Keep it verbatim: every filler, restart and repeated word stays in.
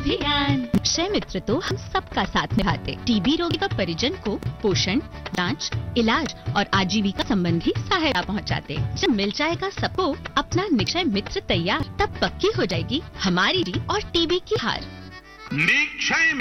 अभियान। निक्षय मित्र तो हम सबका साथ निभाते। टीबी रोगी का परिजन को पोषण, जांच, इलाज और आजीविका संबंधी सहायता पहुंचाते। जब मिल जाएगा सबको अपना निक्षय मित्र तैयार, तब पक्की हो जाएगी हमारी और टीबी की हार। निक्षय